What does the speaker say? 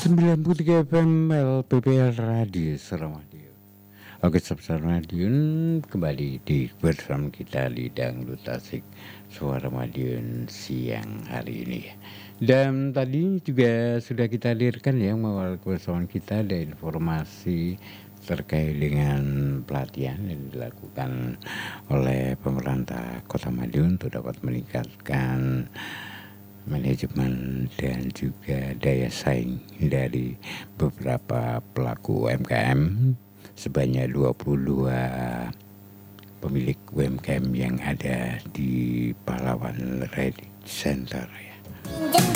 93 FM LPPR Radio Suramadiun. Oke, Sobat Madiun, kembali bersama kita di Dangdut Asik Suara Madiun siang hari ini. Dan tadi juga sudah kita hadirkan ya mengawal kebersamaan kita ada informasi terkait dengan pelatihan yang dilakukan oleh pemerintah Kota Madiun untuk dapat meningkatkan manajemen dan juga daya saing dari beberapa pelaku UMKM sebanyak 22 pemilik UMKM yang ada di Pahlawan Ready Center ya.